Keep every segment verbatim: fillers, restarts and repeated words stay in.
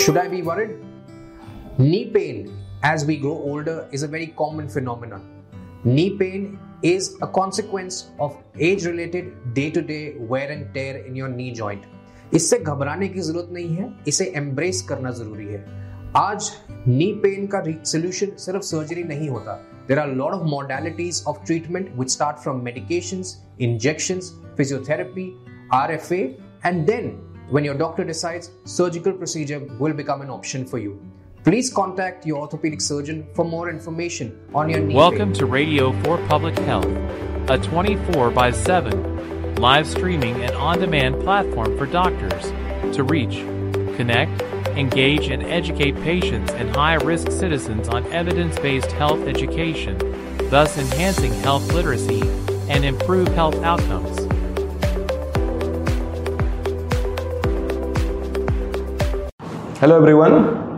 Should I be worried? Knee pain as we grow older is a very common phenomenon. Knee pain is a consequence of age-related day-to-day wear and tear in your knee joint. इससे घबराने की जरूरत नहीं है, इसे embrace करना जरूरी है। आज नी पेन का सोल्यूशन सिर्फ सर्जरी नहीं होता। There are a lot of modalities of treatment which start from medications, injections, physiotherapy, R F A, and then when your doctor decides, surgical procedure will become an option for you. Please contact your orthopedic surgeon for more information on your knee Welcome pain. to Radio for Public Health, a twenty-four by seven live streaming and on-demand platform for doctors to reach, connect, engage, and educate patients and high-risk citizens on evidence-based health education, thus enhancing health literacy and improve health outcomes. Hello everyone,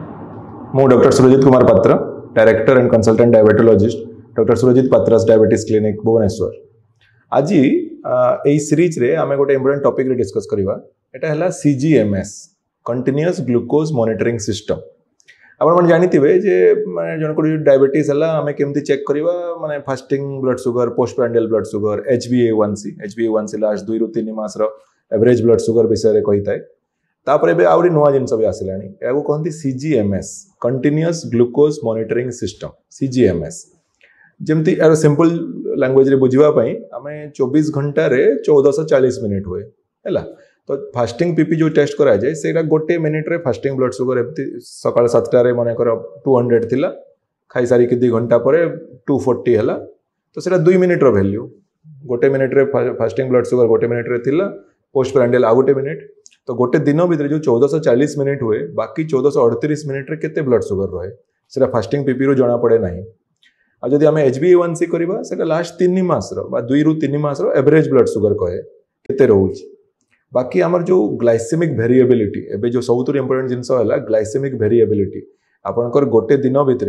ମୁଁ Doctor Surajit Kumar Patra, Director and Consultant Diabetologist, Doctor Surajit Patra's Diabetes Clinic, Bhubaneswar. आज এই series रे आमे गोटे important topic रे discuss करिवा एटा हला C G M S continuous glucose monitoring system. आपण मन जानिथिबे जे माने जन को डायबिटीज हला आमे केमती चेक करिवा माने fasting blood sugar, post prandial blood sugar, H b A one C H b A one C last दो रु तीन मास रो एवरेज ब्लड शुगर विषय रे कहिताय। तापर एबे आउरी नोआ जिंस भी आसिलानी याको कहंती C G M S continuous glucose monitoring system C G M S। जेमती यार सिंपल लैंग्वेज रे बुझिबा पई आमे चौबीस घंटा रे चौदह सौ चालीस मिनिट हुए हैला। तो फास्टिंग पीपी जो टेस्ट करा जाए सेटा गोटे मिनिट रे फास्टिंग ब्लड शुगर एमती सकाळ सात टा रे माने कर दो सौ थिला, खाई सारी के दो घंटा परे दो सौ चालीस हला। तो सेटा दो मिनिट रो वैल्यू गोटे मिनिट रे फास्टिंग ब्लड शुगर गोटे मिनिट रे थिला, पोस्ट प्रांडियल आ गोटे मिनिट। तो गोटे दिन भितर जो चौदह सौ चालीस मिनिट हुए बाकी चौदह सौ अड़तीस मिनिट रे केते ब्लड शुगर रहे सेटा फास्टिंग पीपी रो जणा पड़े नाही। आ जदि आमे H b A one C करबा सेटा लास्ट तीन मास रो बा दो रु तीन मास रो एवरेज ब्लड शुगर कहे केते रहउची। बाकी आमर जो ग्लाइसेमिक वेरिएबिलिटी एबे जो सबुतुर इंपोर्टेंट जिंस हला ग्लाइसेमिक वेरिएबिलिटी आपनकर गोटे दिन भितर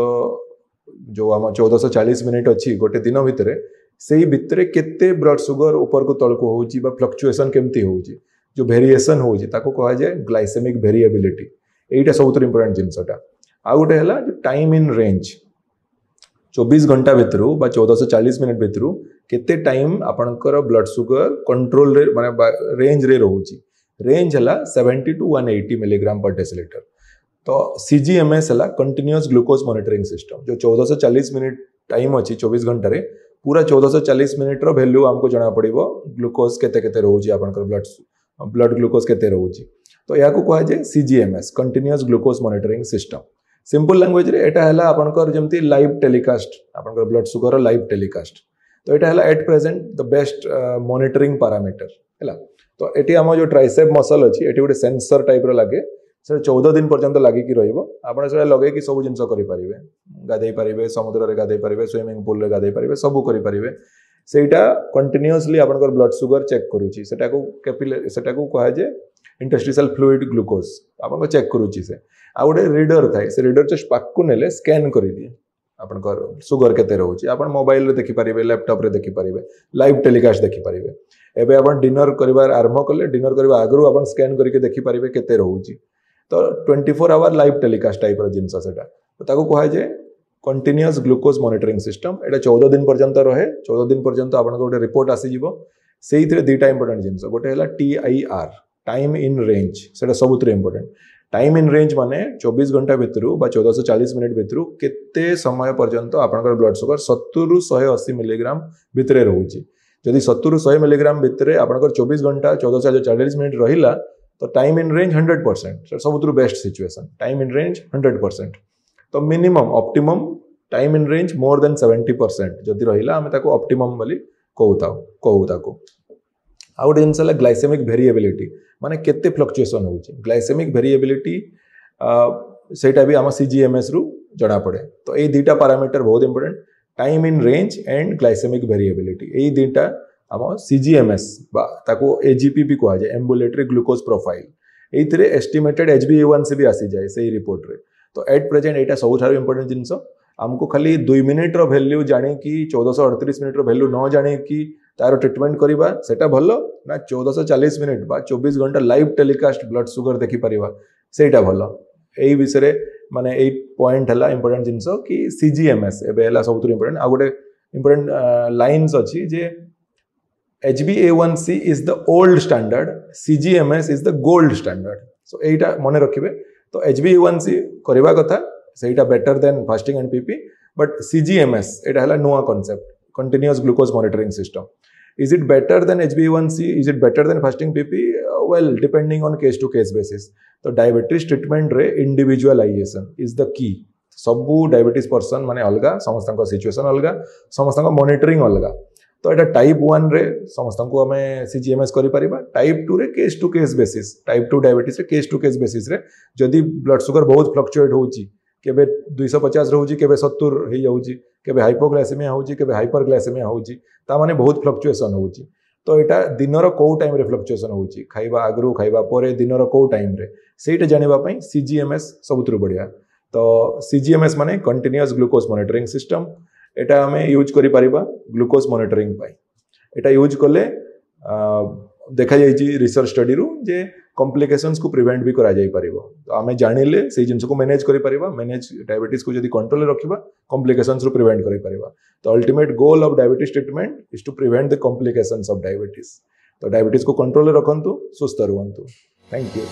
चौदह जो आम चौदह सौ चालीस मिनिट अछि गोटे दिन भितर सेही भितर केते ब्लड शुगर ऊपर को तळ को होउची बा फ्लक्चुएशन केमती होउची जो वेरिएशन होउची ताको कहा जाय ग्लाइसेमिक वेरिएबिलिटी। एटा सबुतुर इंपोर्टेंट जिंसटा। आ गोटे हला जो टाइम इन रेंज चौबीस घंटा भितर बा चौदह सौ चालीस मिनिट भितर केते टाइम आपनकर ब्लड शुगर कंट्रोल रे माने रेंज रे रहउची। रेंज हला सत्तर टू एक सौ अस्सी मिलीग्राम पर डेसिलीटर। तो C G M S हला कंटीन्यूअस ग्लूकोज मॉनिटरिंग सिस्टम जो चौदह सौ चालीस मिनिट टाइम अछि चौबीस घंटा रे पूरा चौदह सौ चालीस मिनिट रो वैल्यू हमको जणा पड़िबो ग्लूकोज केते केते रहउची आपनकर ब्लड ब्लड ग्लूकोज केते रहउची। तो याको कहा जाय C G M S continuous glucose monitoring system. Simple language रे एटा हला आपनकर जेमती लाइव टेलीकास्ट आपनकर ब्लड शुगर रो लाइव टेलीकास्ट। तो एटा हला at present the best monitoring parameter हैला। तो एटी हम जो ट्राइसेप मसल अछि एटी गोटे सेंसर टाइप रो लागे से चौदह दिन पर्यंत लागि कि रहइबो। आपण से लगे कि सब जिंस करि परिबे, गादै परिबे, समुद्र रे गादै परिबे, स्विमिंग पूल रे गादै परिबे, सब करि परिबे। सेटा कंटीन्यूअसली आपनकर ब्लड शुगर चेक करूची सेटा को कैपिलरी सेटा को कहा जे इंटरस्टिशियल फ्लूइड ग्लूकोज आपन को चेक करूची से। आ गोटे रीडर थाए से रीडर जस्ट पाक को नेले स्कैन करि दिए आपनकर शुगर केते रहउची। आपन मोबाइल रे देखि परिबे, लैपटॉप रे देखि परिबे, लाइव टेलीकास्ट देखि परिबे। एबे आपन डिनर करिवार आरंभ करले डिनर करबा आगरु आपन स्कैन करके देखि परिबे केते रहउची। तो चौबीस आवर लाइव टेलीकास्ट टाइप रो जिंस सेटा। तो ताको कहा जे कंटीन्यूअस ग्लूकोज मॉनिटरिंग सिस्टम। एटा चौदह दिन पर्यंत रहे। चौदह दिन पर्यंत आपन को गोटे रिपोर्ट आसी जिवो। सेहितरे दुईटा इंपोर्टेंट जिंस गोटे हला T I R time in range सेटा सबुतरे इंपोर्टेंट। टाइम इन रेंज माने चौबीस घंटा भितर बा चौदह सौ चालीस मिनिट भितर केते समय पर्यंत आपनकर ब्लड शुगर सत्तर रु एक सौ अस्सी मिलीग्राम भितरे रहउची। जदि सत्तर रु सौ मिलीग्राम भितरे आपनकर चौबीस घंटा चौदह सौ चालीस मिनिट रहिला तो time in range hundred percent सेटा सबुतरु best situation. Time in range hundred percent. तो minimum optimum time in range more than seventy percent जदि रहिला हमें ताको ऑप्टिमम बोली कहूता कहू ताको। आ गोटे जिंस हला ग्लाइसेमिक वेरिएबिलिटी माने केते फ्लक्चुएशन होउची। ग्लाइसेमिक वेरिएबिलिटी सेटा भी आम C G M S रु जणा पड़े। तो ए दुईटा पैरामीटर बहुत important time in range and glycaemic variability. ए दुईटा आम C G M S बा ताको A G P भी कहा जाए एम्बुलेटरी ग्लूकोज प्रोफाइल। एथिरे estimated H b A one C भी आसी जाए सही रिपोर्ट रे। तो एट प्रेजेंट एटा सबुठारु इंपोर्टेंट जिंस हमको खाली दो मिनिट रो वैल्यू जाने की चौदह सौ अड़तीस मिनिट रो वैल्यू न जाने की तार ट्रिटमेंट करिबा सेटा भलो ना चौदह सौ चालीस मिनिट बा चौबीस घंटा लाइव टेलीकास्ट ब्लड शुगर देखि परिबा सेटा भल यही विषय माने एई पॉइंट हला इंपोर्टेंट जिंस कि सीजीएमएस एबे हला सबुत इंपोर्टेंट आ गोटे इंपोर्टेंट लाइन्स अछि जे H b A one C is the old standard, C G M S is the gold standard. So एटा मने रखिबे तो H b A one C करबा कथा सेटा better than fasting and PP but C G M S एटा हला नुवा concept continuous glucose monitoring system. Is it better than H b A one C? Is it better than fasting P P? Uh, well, depending on case to case basis. तो diabetes treatment रे individualisation is the key. सबू diabetes person माने अलगा समस्त situation अलगा समस्त monitoring अलगा. तो एटा टाइप वन रे समस्त को हमें सीजीएमएस करि परिबा. टाइप टू रे case to case basis type two diabetes रे केस टू केस बेसिस रे जदी ब्लड शुगर बहुत फ्लक्चुएट होउची केबे two fifty रहउची केबे seventy हे जाउची केबे हाइपोग्लाइसेमिया होउची केबे हाइपरग्लाइसेमिया होउची ता माने बहुत फ्लक्चुएशन होउची. तो एटा दिनर को टाइम रे फ्लक्चुएशन होउची खाइबा आगरु खाइबा परे दिनर को टाइम रे सेटा जानिबा पई सीजीएमएस सबुतरु बढ़िया. तो सीजीएमएस माने कंटीन्यूअस ग्लूकोज मॉनिटरिंग सिस्टम. एटा हमें यूज करि परिबा ग्लूकोज मॉनिटरिंग पाई. एटा यूज कले देखा जाइछि रिसर्च स्टडी रु जे कॉम्प्लिकेशंस को प्रिवेंट भी करा जाई परिबो. तो हमें जानिले से जिंस को मैनेज करि परिबा. मैनेज डायबिटीज को जदी कंट्रोल रे रखिबा कॉम्प्लिकेशंस रु प्रिवेंट करि परिबा. तो ultimate goal of diabetes treatment is to prevent the complications of diabetes. तो डायबिटीज को कंट्रोल रे रखंतु सुस्थ रहंतु. Thank you.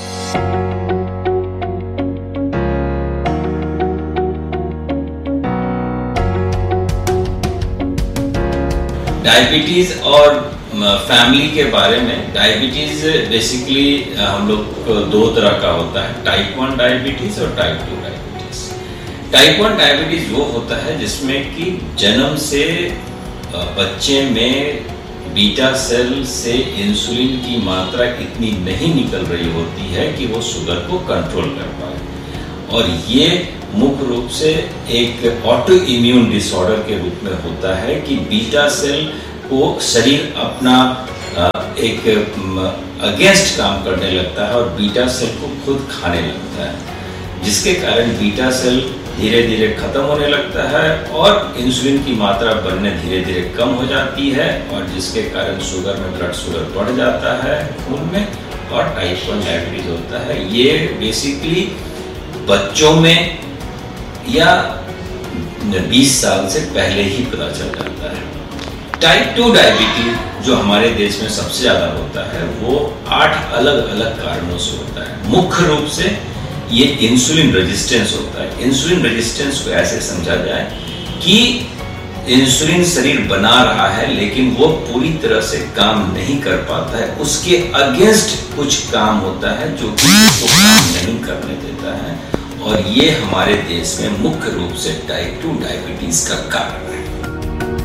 डायबिटीज़ और फैमिली के बारे में. डायबिटीज़ बेसिकली हम लोग दो तरह का होता है, टाइप वन डायबिटीज़ और type two diabetes. Type one diabetes वो होता है जिसमें कि जन्म से बच्चे में बीटा सेल से इंसुलिन की मात्रा इतनी नहीं निकल रही होती है कि वो शुगर को कंट्रोल कर पाए. और ये मुख्य रूप से एक ऑटो इम्यून डिसऑर्डर के रूप में होता है कि बीटा सेल को शरीर अपना एक अगेंस्ट काम करने लगता है और बीटा सेल को खुद खाने लगता है, जिसके कारण बीटा सेल धीरे धीरे खत्म होने लगता है और इंसुलिन की मात्रा बनने धीरे धीरे कम हो जाती है और जिसके कारण शुगर में ब्लड शुगर बढ़ जाता है खून में और टाइप वन डायबिटीज होता है. ये बेसिकली बच्चों में या बीस साल से पहले ही पता चल जाता है. टाइप टू डायबिटीज जो हमारे देश में सबसे ज़्यादा होता है वो आठ अलग अलग कारणों से होता है. मुख्य रूप से ये इंसुलिन रेजिस्टेंस होता है. इंसुलिन रेजिस्टेंस को ऐसे समझा जाए कि इंसुलिन शरीर बना रहा है लेकिन वो पूरी तरह से काम नहीं कर पाता है, उसके अगेंस्ट कुछ काम होता है जो कि उसको काम नहीं करने देता है और ये हमारे देश में मुख्य रूप से टाइप टू डायबिटीज का कारण है.